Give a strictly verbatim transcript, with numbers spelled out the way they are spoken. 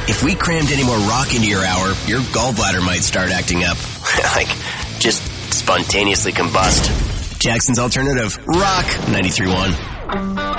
If we crammed any more rock into your hour, your gallbladder might start acting up. Like, just spontaneously combust. Jackson's Alternative, Rock ninety-three point one.